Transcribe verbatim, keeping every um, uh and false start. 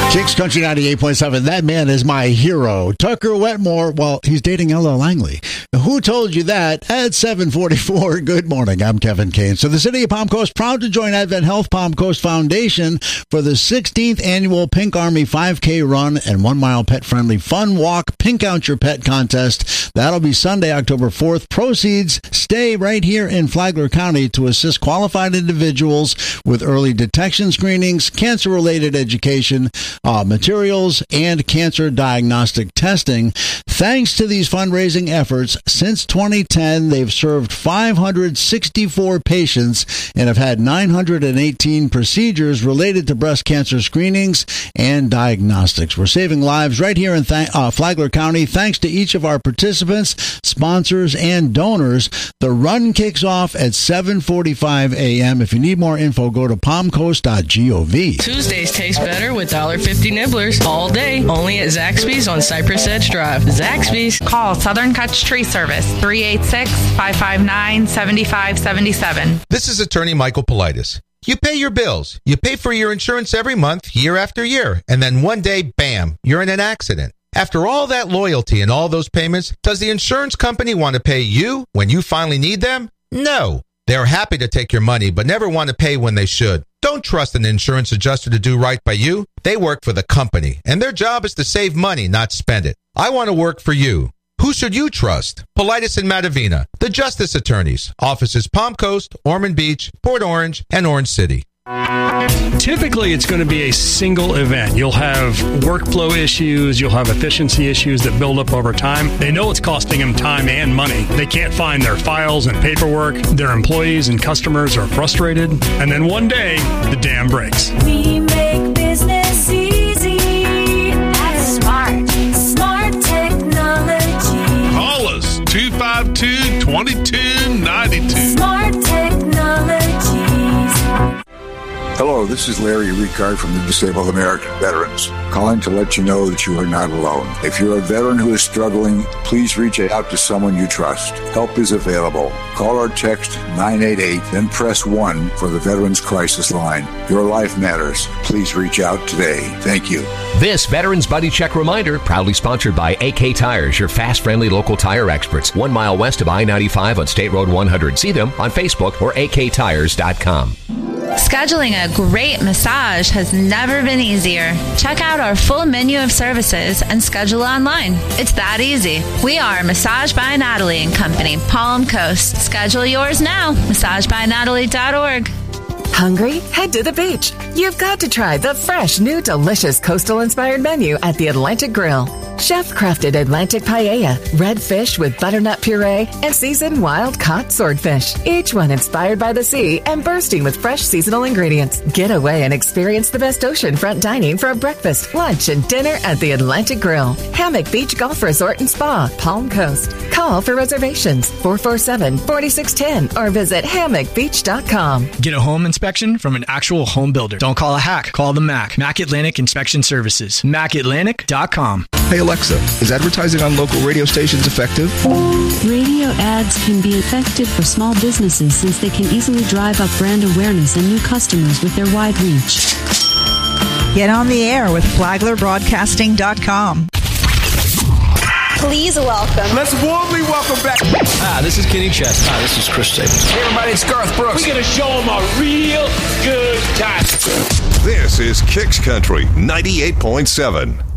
Kicks Country ninety-eight point seven. That man is my hero. Tucker Wetmore, well, he's dating Ella Langley. Who told you that? At seven forty-four, good morning. I'm Kevin Kane. So the City of Palm Coast proud to join Advent Health Palm Coast Foundation for the sixteenth annual Pink Army five K Run and one mile pet-friendly fun walk Pink Out Your Pet contest. That'll be Sunday, October fourth. Proceeds stay right here in Flagler County to assist qualified individuals with early detection screenings, cancer-related education, Uh, materials, and cancer diagnostic testing. Thanks to these fundraising efforts, since twenty ten, they've served five hundred sixty-four patients and have had nine hundred eighteen procedures related to breast cancer screenings and diagnostics. We're saving lives right here in Th- uh, Flagler County thanks to each of our participants, sponsors, and donors. The run kicks off at seven forty-five a.m. If you need more info, go to palm coast dot gov. Tuesdays taste better with one fifty nibblers all day, only at Zaxby's on Cypress Edge Drive. Zaxby's. Call Southern Touch Tree Service, three eight six, five five nine, seven five seven seven. This is attorney Michael Politis. You pay your bills. You pay for your insurance every month, year after year, and then one day, bam, you're in an accident. After all that loyalty and all those payments, does the insurance company want to pay you when you finally need them? No. They're happy to take your money, but never want to pay when they should. Don't trust an insurance adjuster to do right by you. They work for the company, and their job is to save money, not spend it. I want to work for you. Who should you trust? Politis and Matavina, the Justice Attorneys. Offices Palm Coast, Ormond Beach, Port Orange, and Orange City. Typically, it's going to be a single event. You'll have workflow issues. You'll have efficiency issues that build up over time. They know it's costing them time and money. They can't find their files and paperwork. Their employees and customers are frustrated. And then one day, the dam breaks. We make business easy at Smart. Smart Technology. Call us two five two, two two nine two. Smart Technologies. Hello, this is Larry Ricard from the Disabled American Veterans, calling to let you know that you are not alone. If you're a veteran who is struggling, please reach out to someone you trust. Help is available. Call or text nine eight eight, then press one for the Veterans Crisis Line. Your life matters. Please reach out today. Thank you. This Veterans Buddy Check reminder, proudly sponsored by A K Tires, your fast, friendly local tire experts, one mile west of I ninety-five on State Road one hundred. See them on Facebook or a k tires dot com. Scheduling a great massage has never been easier. Check out our full menu of services and schedule online. It's that easy. We are Massage by Natalie and Company, Palm Coast. Schedule yours now. massage by natalie dot org. Hungry? Head to the beach. You've got to try the fresh, new, delicious coastal-inspired menu at the Atlantic Grill. Chef-crafted Atlantic paella, red fish with butternut puree, and seasoned wild-caught swordfish. Each one inspired by the sea and bursting with fresh seasonal ingredients. Get away and experience the best oceanfront dining for a breakfast, lunch, and dinner at the Atlantic Grill. Hammock Beach Golf Resort and Spa, Palm Coast. Call for reservations, four four seven, four six one zero, or visit hammock beach dot com. Get a home inspection from an actual home builder. Don't call a hack. Call the M A C. M A C Atlantic Inspection Services. mac atlantic dot com. Hey Alexa, is advertising on local radio stations effective? Radio ads can be effective for small businesses since they can easily drive up brand awareness and new customers with their wide reach. Get on the air with flagler broadcasting dot com. Please welcome. Let's warmly welcome back. Hi, this is Kenny Chesney. Hi, this is Chris Staples. Hey, everybody, it's Garth Brooks. We're going to show them a real good time. This is Kicks Country ninety-eight point seven.